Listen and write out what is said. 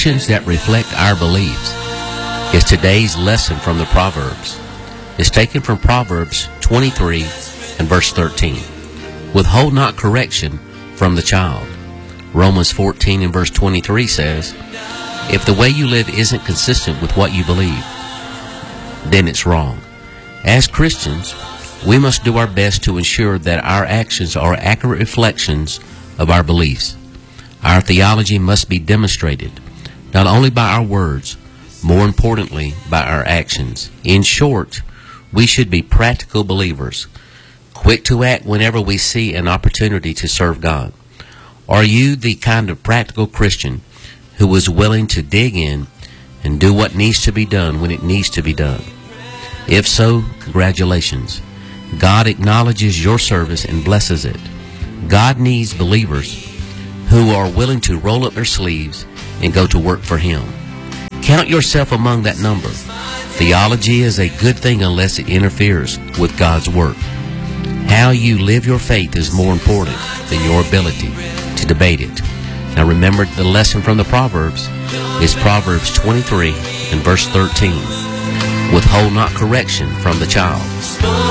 actions that reflect our beliefs is today's lesson from the Proverbs. It's taken from Proverbs 23 and verse 13. Withhold not correction from the child. Romans 14 and verse 23 says, if the way you live isn't consistent with what you believe, then it's wrong. As Christians, we must do our best to ensure that our actions are accurate reflections of our beliefs. Our theology must be demonstrated, not only by our words, more importantly, by our actions. In short, we should be practical believers, quick to act whenever we see an opportunity to serve God. Are you the kind of practical Christian who is willing to dig in and do what needs to be done when it needs to be done? If so, congratulations. God acknowledges your service and blesses it. God needs believers who are willing to roll up their sleeves and go to work for Him. Count yourself among that number. Theology is a good thing unless it interferes with God's work. How you live your faith is more important than your ability to debate it. Now remember, the lesson from the Proverbs is Proverbs 23 and verse 13. Withhold not correction from the child.